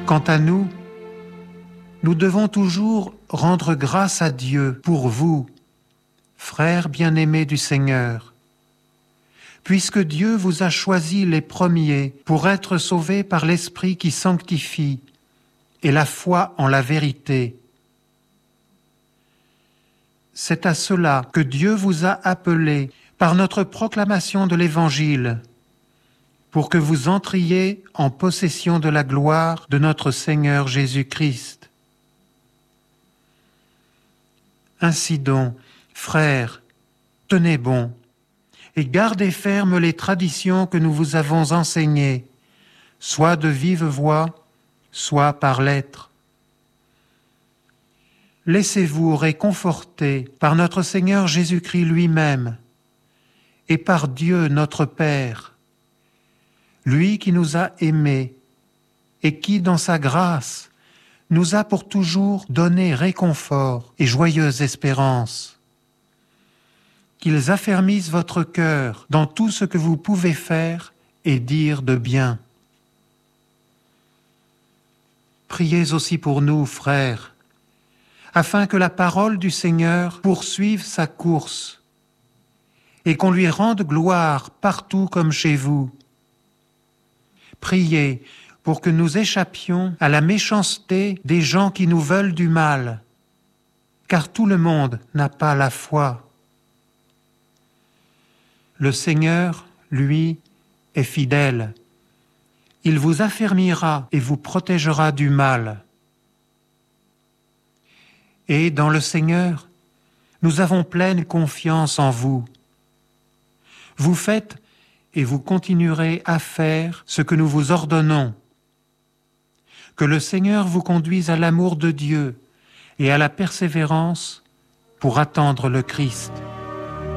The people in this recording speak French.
Quant à nous, nous devons toujours rendre grâce à Dieu pour vous, frères bien-aimés du Seigneur, puisque Dieu vous a choisis les premiers pour être sauvés par l'Esprit qui sanctifie et la foi en la vérité. C'est à cela que Dieu vous a appelés par notre proclamation de l'Évangile, pour que vous entriez en possession de la gloire de notre Seigneur Jésus-Christ. Ainsi donc, frères, tenez bon et gardez ferme les traditions que nous vous avons enseignées, soit de vive voix, soit par lettres. Laissez-vous réconforter par notre Seigneur Jésus-Christ lui-même et par Dieu notre Père, lui qui nous a aimés et qui, dans sa grâce, nous a pour toujours donné réconfort et joyeuse espérance. Qu'ils affermissent votre cœur dans tout ce que vous pouvez faire et dire de bien. Priez aussi pour nous, frères, afin que la parole du Seigneur poursuive sa course et qu'on lui rende gloire partout comme chez vous. Priez pour que nous échappions à la méchanceté des gens qui nous veulent du mal, car tout le monde n'a pas la foi. Le Seigneur, lui, est fidèle. Il vous affermira et vous protégera du mal. Et dans le Seigneur, nous avons pleine confiance en vous. Vous faites et vous continuerez à faire ce que nous vous ordonnons. Que le Seigneur vous conduise à l'amour de Dieu et à la persévérance pour attendre le Christ.